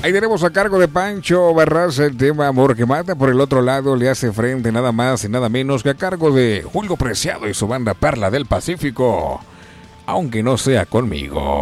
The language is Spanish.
Ahí tenemos a cargo de Pancho Barraza el tema Amor que Mata. Por el otro lado le hace frente nada más y nada menos que a cargo de Julio Preciado y su banda Perla del Pacífico. Aunque no sea conmigo.